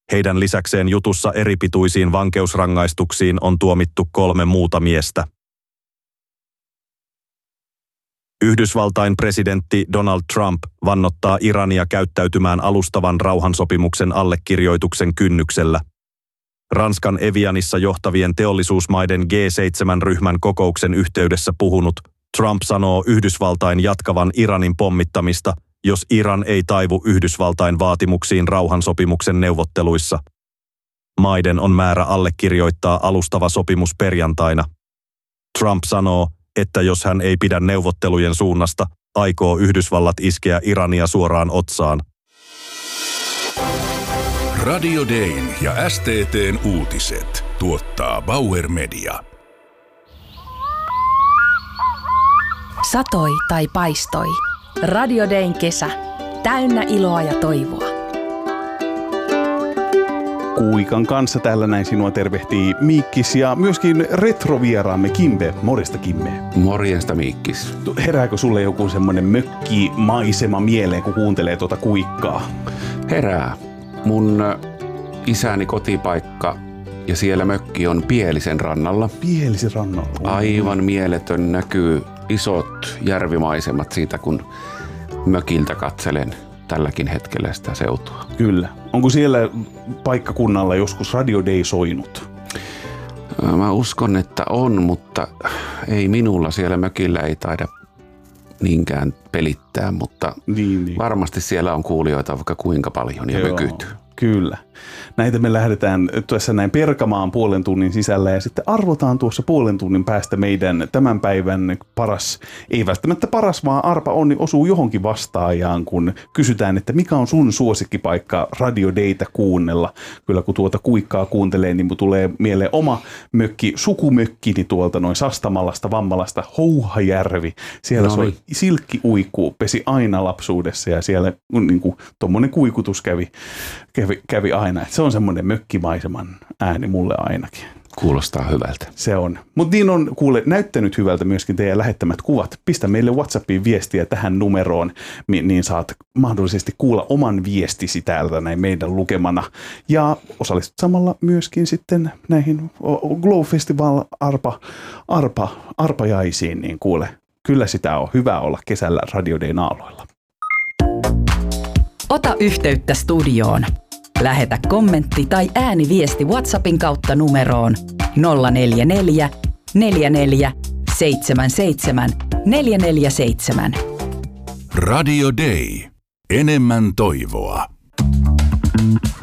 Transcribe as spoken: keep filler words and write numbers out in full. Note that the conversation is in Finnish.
Heidän lisäkseen jutussa eripituisiin vankeusrangaistuksiin on tuomittu kolme muuta miestä. Yhdysvaltain presidentti Donald Trump vannottaa Irania käyttäytymään alustavan rauhansopimuksen allekirjoituksen kynnyksellä. Ranskan Evianissa johtavien teollisuusmaiden G seitsemän-ryhmän kokouksen yhteydessä puhunut Trump sanoo Yhdysvaltain jatkavan Iranin pommittamista, jos Iran ei taivu Yhdysvaltain vaatimuksiin rauhansopimuksen neuvotteluissa. Maiden on määrä allekirjoittaa alustava sopimus perjantaina. Trump sanoo, että jos hän ei pidä neuvottelujen suunnasta, aikoo Yhdysvallat iskeä Irania suoraan otsaan. Radio Dayn ja S T T:n uutiset tuottaa Bauer Media. Satoi tai paistoi. Radio Dayn kesä. Täynnä iloa ja toivoa. Kuikan kanssa täällä näin sinua tervehtii Miikkis ja myöskin retrovieraamme Kimbe. Morjesta Kimbe. Morjesta Miikkis. Herääkö sulle joku semmonen mökkimaisema mieleen, kun kuuntelee tuota kuikkaa? Herää. Mun isäni kotipaikka ja siellä mökki on Pielisen rannalla. Pielisen rannalla. Aivan mieletön, näkyy isot järvimaisemat siitä, kun mökiltä katselen tälläkin hetkellä sitä seutua. Kyllä. Onko siellä paikkakunnalla joskus Radio Day soinut? Mä uskon, että on, mutta ei minulla siellä mökillä ei taida niinkään pelittää, mutta niin, niin. Varmasti siellä on kuulijoita vaikka kuinka paljon ja mökyt. Kyllä. Näitä me lähdetään tuossa näin perkamaan puolen tunnin sisällä ja sitten arvotaan tuossa puolen tunnin päästä meidän tämän päivän paras, ei välttämättä paras, vaan arpa onni osuu johonkin vastaajaan, kun kysytään, että mikä on sun suosikkipaikka Radio Daytä kuunnella. Kyllä kun tuota kuikkaa kuuntelee, niin tulee mieleen oma mökki, sukumökkini tuolta noin Sastamalasta, Vammalasta, Houhajärvi. Siellä soi silkkiuikku, pesi aina lapsuudessa ja siellä niin kuin tommonen kuikutus kävi, kävi, kävi aina. Et se on semmoinen mökkimaiseman ääni mulle ainakin. Kuulostaa hyvältä. Se on. Mutta niin on kuule näyttänyt hyvältä myöskin teidän lähettämät kuvat. Pistä meille WhatsAppiin viestiä tähän numeroon, niin saat mahdollisesti kuulla oman viestisi täältä näin meidän lukemana. Ja osallistut samalla myöskin sitten näihin Glow Festival arpa, arpa, arpajaisiin, niin kuule, kyllä sitä on hyvä olla kesällä Radio Dayn aalloilla. Ota yhteyttä studioon. Lähetä kommentti tai ääniviesti WhatsAppin kautta numeroon nolla neljä neljä, neljä neljä, seitsemän seitsemän, neljä neljä seitsemän. Radio Day. Enemmän toivoa.